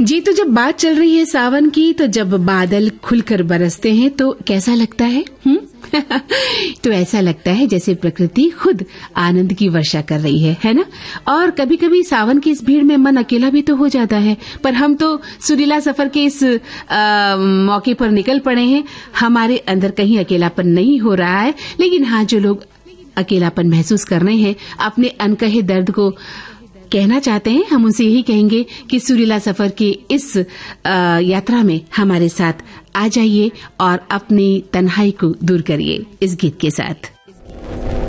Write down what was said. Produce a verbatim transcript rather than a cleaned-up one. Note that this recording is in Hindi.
जी, तो जब बात चल रही है सावन की, तो जब बादल खुलकर बरसते हैं तो कैसा लगता है? हुँ? तो ऐसा लगता है जैसे प्रकृति खुद आनंद की वर्षा कर रही है, है ना? और कभी कभी सावन की इस भीड़ में मन अकेला भी तो हो जाता है, पर हम तो सुरीला सफर के इस आ, मौके पर निकल पड़े हैं। हमारे अंदर कहीं अकेलापन नहीं हो रहा है, लेकिन हाँ, जो लोग अकेलापन महसूस कर रहे हैं, अपने अनकहे दर्द को कहना चाहते हैं, हम उनसे यही कहेंगे कि सुरीला सफर की इस आ, यात्रा में हमारे साथ आ जाइए और अपनी तन्हाई को दूर करिए इस गीत के साथ।